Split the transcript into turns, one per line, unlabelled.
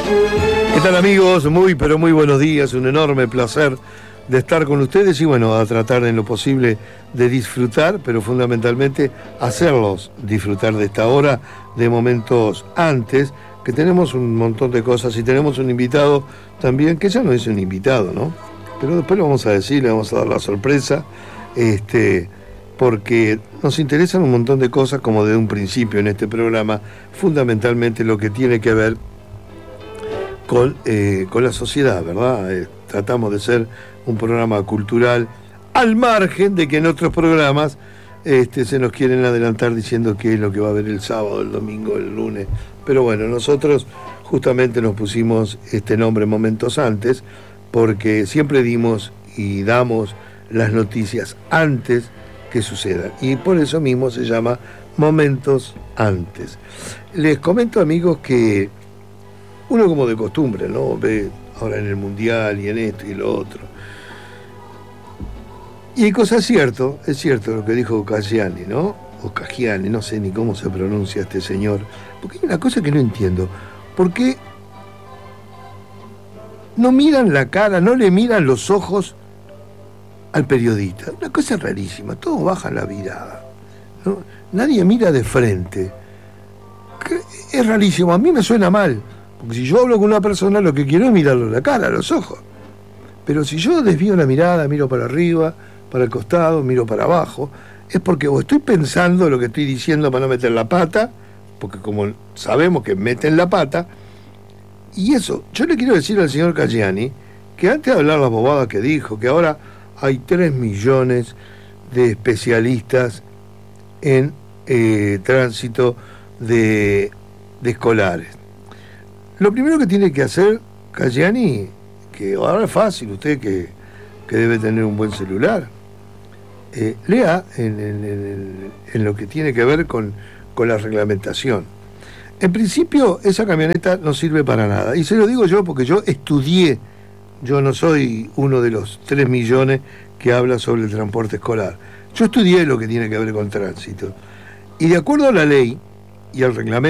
¿Qué tal, amigos? Muy, pero muy buenos días. Un enorme placer de estar con ustedes y, bueno, a tratar en lo posible de disfrutar, pero fundamentalmente hacerlos disfrutar de esta hora, de momentos antes, que tenemos un montón de cosas y tenemos un invitado también, que ya no es un invitado, ¿no? Pero después lo vamos a decir, le vamos a dar la sorpresa, porque nos interesan un montón de cosas, como desde un principio en este programa, fundamentalmente lo que tiene que ver con la sociedad, ¿verdad? Tratamos de ser un programa cultural, al margen de que en otros programas se nos quieren adelantar diciendo qué es lo que va a haber el sábado, el domingo, el lunes. Pero bueno, nosotros justamente nos pusimos este nombre momentos antes, porque siempre dimos y damos las noticias antes que sucedan. Y por eso mismo se llama Momentos Antes. Les comento, amigos, que uno, como de costumbre, ¿no?, ve ahora en el Mundial y en esto y lo otro. Y es cierto lo que dijo Caggiani, ¿no? O Caggiani, no sé ni cómo se pronuncia este señor. Porque hay una cosa que no entiendo. ¿Por qué no miran la cara, no le miran los ojos al periodista? Una cosa rarísima, todos bajan la mirada, ¿no? Nadie mira de frente. Es rarísimo, a mí me suena mal. Porque si yo hablo con una persona, lo que quiero es mirarle la cara, los ojos. Pero si yo desvío la mirada, miro para arriba, para el costado, miro para abajo, es porque o estoy pensando lo que estoy diciendo para no meter la pata, porque como sabemos que meten la pata, y eso, yo le quiero decir al señor Caggiani, que antes de hablar las bobadas que dijo, que ahora hay 3 millones de especialistas en tránsito de escolares. Lo primero que tiene que hacer Caggiani, que ahora es fácil, usted que debe tener un buen celular, lea en lo que tiene que ver con la reglamentación. En principio, esa camioneta no sirve para nada. Y se lo digo yo porque yo estudié, yo no soy uno de los 3 millones que habla sobre el transporte escolar. Yo estudié lo que tiene que ver con tránsito. Y de acuerdo a la ley y al reglamento,